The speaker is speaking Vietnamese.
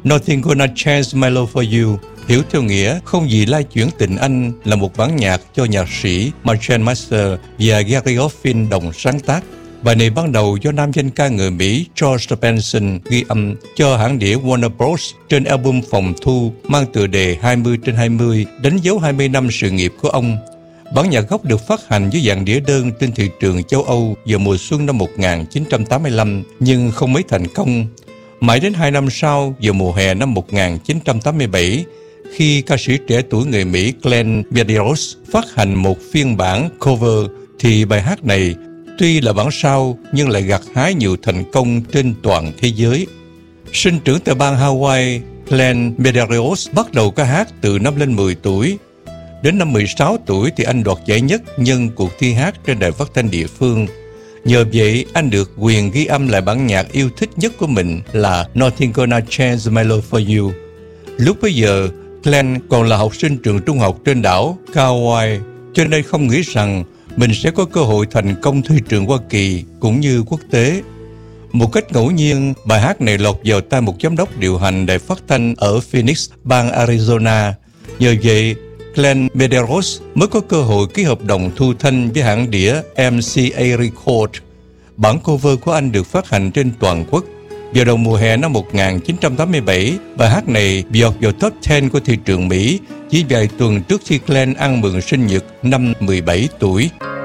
Nothing Gonna Change My Love For You, hiểu theo nghĩa không gì lay chuyển tình anh, là một bản nhạc cho nhạc sĩ Marshall Master và Gary Goffin đồng sáng tác. Bài này ban đầu do nam danh ca người Mỹ George Benson ghi âm cho hãng đĩa Warner Bros. Trên album phòng thu mang tựa đề 20/20, đánh dấu 20 năm sự nghiệp của ông. Bản nhạc gốc được phát hành dưới dạng đĩa đơn trên thị trường châu Âu vào mùa xuân năm 1985 nhưng không mấy thành công. Mãi đến 2 năm sau, vào mùa hè năm 1987, khi ca sĩ trẻ tuổi người Mỹ Glenn Medeiros phát hành một phiên bản cover, thì bài hát này tuy là bản sao nhưng lại gặt hái nhiều thành công trên toàn thế giới. Sinh trưởng tại bang Hawaii, Glenn Medeiros bắt đầu ca hát từ năm lên 10 tuổi. Đến năm 16 tuổi thì anh đoạt giải nhất nhân cuộc thi hát trên đài phát thanh địa phương. Nhờ vậy, anh được quyền ghi âm lại bản nhạc yêu thích nhất của mình là Nothing Gonna Change My Love For You. Lúc bấy giờ, Glenn còn là học sinh trường trung học trên đảo Kauai, cho nên không nghĩ rằng mình sẽ có cơ hội thành công thi trường Hoa Kỳ cũng như quốc tế. Một cách ngẫu nhiên, bài hát này lọt vào tay một giám đốc điều hành đài phát thanh ở Phoenix, bang Arizona. Nhờ vậy, Glenn Medeiros mới có cơ hội ký hợp đồng thu thanh với hãng đĩa MCA Record. Bản cover của anh được phát hành trên toàn quốc. Vào đầu mùa hè năm 1987, bài hát này lọt vào top 10 của thị trường Mỹ chỉ vài tuần trước khi Glenn ăn mừng sinh nhật năm 17 tuổi.